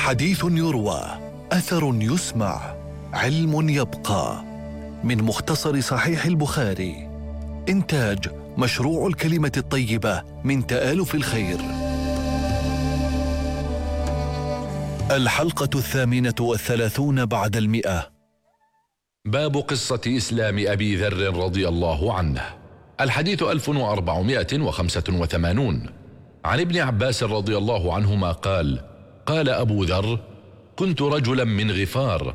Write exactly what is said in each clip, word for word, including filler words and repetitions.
حديث يروى، أثر يسمع، علم يبقى. من مختصر صحيح البخاري. إنتاج مشروع الكلمة الطيبة من تآلف الخير. الحلقة الثامنة والثلاثون بعد المئة. باب قصة إسلام أبي ذر رضي الله عنه. الحديث ألف وأربعمائة وخمسة وثمانون. عن ابن عباس رضي الله عنهما قال: قال أبو ذر: كنت رجلا من غفار،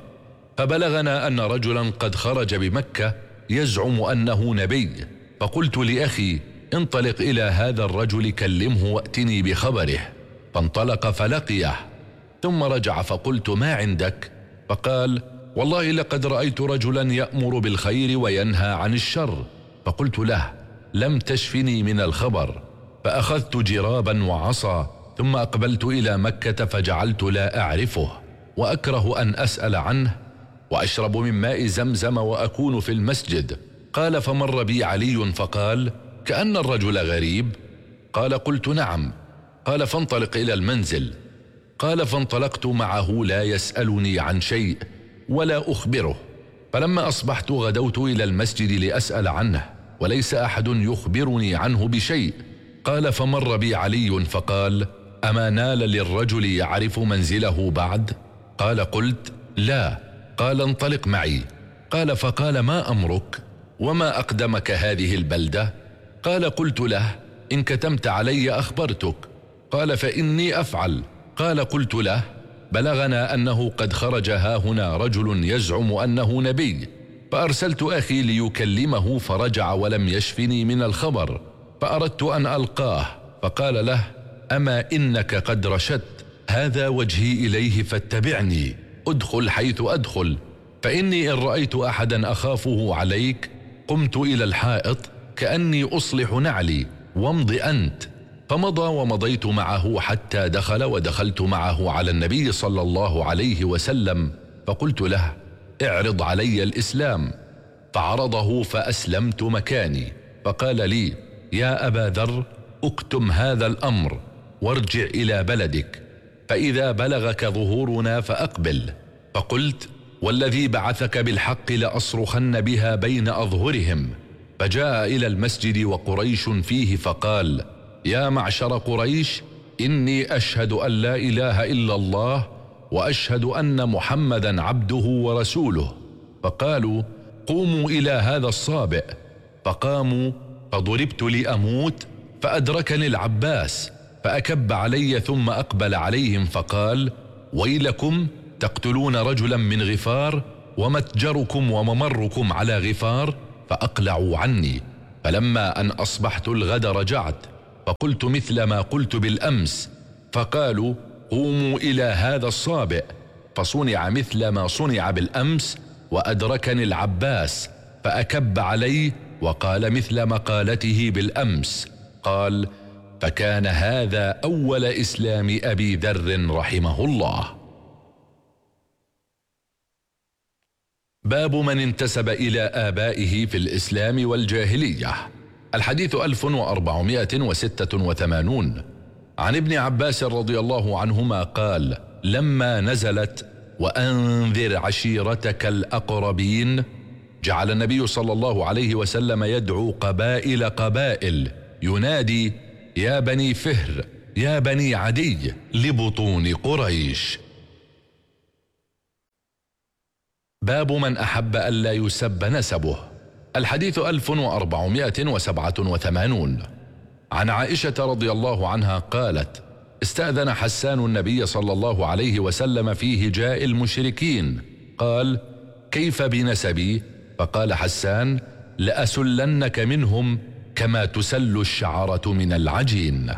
فبلغنا أن رجلا قد خرج بمكة يزعم أنه نبي، فقلت لأخي: انطلق إلى هذا الرجل كلمه وأتني بخبره. فانطلق فلقيه، ثم رجع فقلت: ما عندك؟ فقال: والله لقد رأيت رجلا يأمر بالخير وينهى عن الشر. فقلت له: لم تشفني من الخبر. فأخذت جرابا وعصا، ثم أقبلت إلى مكة فجعلت لا أعرفه وأكره أن أسأل عنه، وأشرب من ماء زمزم وأكون في المسجد. قال: فمر بي علي فقال: كأن الرجل غريب. قال: قلت: نعم. قال: فانطلق إلى المنزل. قال: فانطلقت معه لا يسألني عن شيء ولا أخبره. فلما أصبحت غدوت إلى المسجد لأسأل عنه، وليس أحد يخبرني عنه بشيء. قال: فمر بي علي فقال: أما نال للرجل يعرف منزله بعد؟ قال: قلت: لا. قال: انطلق معي. قال: فقال: ما أمرك؟ وما أقدمك هذه البلدة؟ قال: قلت له: إن كتمت علي أخبرتك. قال: فإني أفعل. قال: قلت له: بلغنا أنه قد خرج هاهنا رجل يزعم أنه نبي، فأرسلت أخي ليكلمه فرجع ولم يشفني من الخبر، فأردت أن ألقاه. فقال له: أما إنك قد رشدت، هذا وجهي إليه فاتبعني، أدخل حيث أدخل، فإني إن رأيت أحدا أخافه عليك قمت إلى الحائط كأني أصلح نعلي، وامض أنت. فمضى ومضيت معه حتى دخل، ودخلت معه على النبي صلى الله عليه وسلم، فقلت له: اعرض علي الإسلام. فعرضه فأسلمت مكاني. فقال لي: يا أبا ذر، اكتم هذا الأمر وارجع إلى بلدك، فإذا بلغك ظهورنا فأقبل. فقلت: والذي بعثك بالحق لأصرخن بها بين أظهرهم. فجاء إلى المسجد وقريش فيه فقال: يا معشر قريش، إني أشهد أن لا إله إلا الله وأشهد أن محمدا عبده ورسوله. فقالوا: قوموا إلى هذا الصابئ. فقاموا، فضربت لأموت، فأدركني العباس فأكب علي، ثم أقبل عليهم فقال: ويلكم، تقتلون رجلا من غفار، ومتجركم وممركم على غفار. فأقلعوا عني. فلما أن أصبحت الغد رجعت، فقلت مثل ما قلت بالأمس. فقالوا: قوموا إلى هذا الصابئ. فصنع مثل ما صنع بالأمس، وأدركني العباس فأكب علي وقال مثل مقالته بالأمس. قال: فكان هذا أول إسلام أبي ذر رحمه الله. باب من انتسب إلى آبائه في الإسلام والجاهلية. الحديث ألف وأربعمائة وستة وثمانون. عن ابن عباس رضي الله عنهما قال: لما نزلت وأنذر عشيرتك الأقربين، جعل النبي صلى الله عليه وسلم يدعو قبائل قبائل ينادي: يا بني فهر، يا بني عدي، لبطون قريش. باب من أحب ألا يسب نسبه. الحديث ألف وأربعمائة وسبعة وثمانون. عن عائشة رضي الله عنها قالت: استأذن حسان النبي صلى الله عليه وسلم في هجاء المشركين، قال: كيف بنسبي؟ فقال حسان: لأسلنك منهم كما تسل الشعرة من العجين.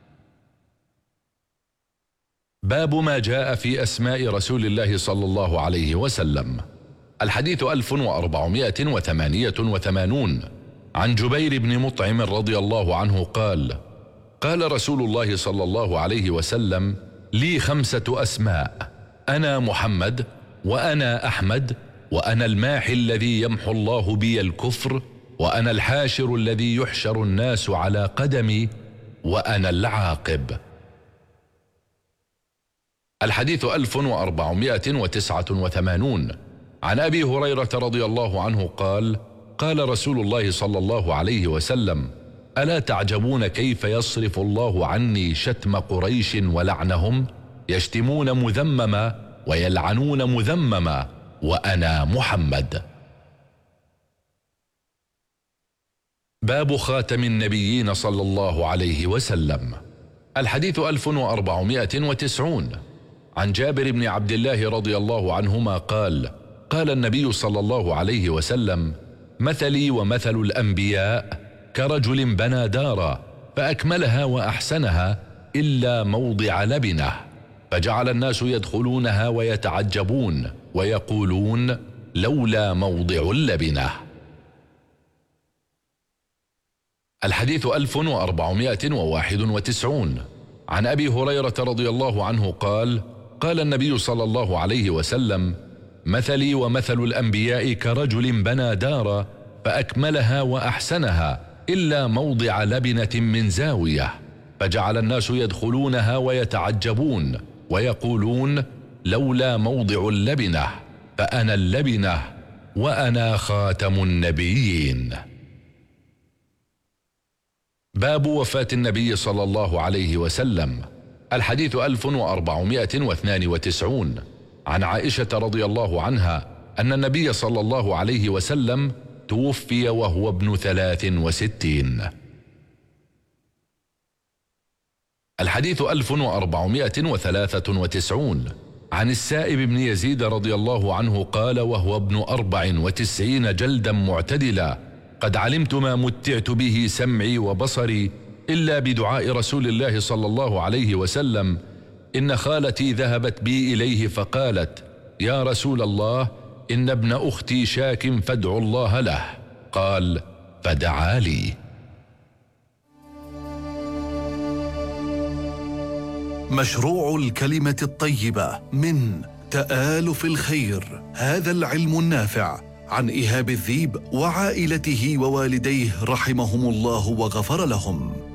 باب ما جاء في أسماء رسول الله صلى الله عليه وسلم. الحديث ألف وأربعمائة وثمانية وثمانون. عن جبير بن مطعم رضي الله عنه قال: قال رسول الله صلى الله عليه وسلم: لي خمسة أسماء، أنا محمد، وأنا أحمد، وأنا الماحي الذي يمحو الله بي الكفر، وأنا الحاشر الذي يحشر الناس على قدمي، وأنا العاقب. الحديث ألف وأربعمائة وتسعة وثمانون عن أبي هريرة رضي الله عنه قال: قال رسول الله صلى الله عليه وسلم: ألا تعجبون كيف يصرف الله عني شتم قريش ولعنهم؟ يشتمون مذمما ويلعنون مذمما وأنا محمد. باب خاتم النبيين صلى الله عليه وسلم. الحديث ألف وأربعمائة وتسعون عن جابر بن عبد الله رضي الله عنهما قال: قال النبي صلى الله عليه وسلم: مثلي ومثل الأنبياء كرجل بنى دارا فأكملها وأحسنها إلا موضع لبنه، فجعل الناس يدخلونها ويتعجبون ويقولون: لولا موضع اللبنه. الحديث ألف وأربعمائة وواحد وتسعون عن أبي هريرة رضي الله عنه قال: قال النبي صلى الله عليه وسلم: مثلي ومثل الأنبياء كرجل بنى دارا فأكملها وأحسنها إلا موضع لبنة من زاوية، فجعل الناس يدخلونها ويتعجبون ويقولون: لولا موضع اللبنة، فأنا اللبنة وأنا خاتم النبيين. باب وفاة النبي صلى الله عليه وسلم. الحديث ألف وأربعمائة واثنان وتسعون عن عائشة رضي الله عنها أن النبي صلى الله عليه وسلم توفي وهو ابن ثلاث وستين. الحديث ألف وأربعمائة وثلاثة وتسعون عن السائب بن يزيد رضي الله عنه قال وهو ابن أربع وتسعين جلدا معتدلا: قد علمت ما متعت به سمعي وبصري إلا بدعاء رسول الله صلى الله عليه وسلم. إن خالتي ذهبت بي إليه فقالت: يا رسول الله، إن ابن أختي شاك فادعوا الله له. قال: فدعا لي. مشروع الكلمة الطيبة من تآلف الخير، هذا العلم النافع، عن إيهاب الذيب وعائلته ووالديه رحمهم الله وغفر لهم.